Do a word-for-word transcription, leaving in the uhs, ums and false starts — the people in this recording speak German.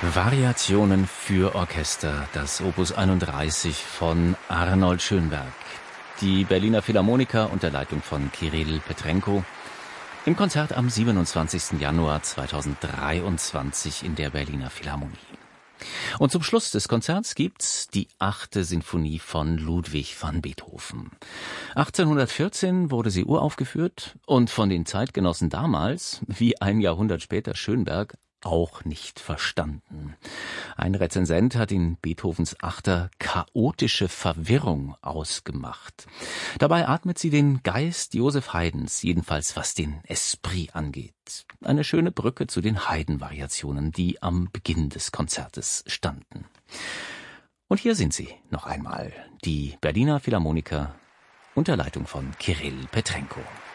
Variationen für Orchester, das Opus einunddreißig von Arnold Schönberg. Die Berliner Philharmoniker unter Leitung von Kirill Petrenko im Konzert am siebenundzwanzigsten Januar zweitausenddreiundzwanzig in der Berliner Philharmonie. Und zum Schluss des Konzerts gibt's die achte Sinfonie von Ludwig van Beethoven. achtzehnhundertvierzehn wurde sie uraufgeführt und von den Zeitgenossen damals, wie ein Jahrhundert später Schönberg, auch nicht verstanden. Ein Rezensent hat in Beethovens Achter chaotische Verwirrung ausgemacht. Dabei atmet sie den Geist Joseph Haydns, jedenfalls was den Esprit angeht. Eine schöne Brücke zu den Haydn-Variationen, die am Beginn des Konzertes standen. Und hier sind sie noch einmal, die Berliner Philharmoniker unter Leitung von Kirill Petrenko.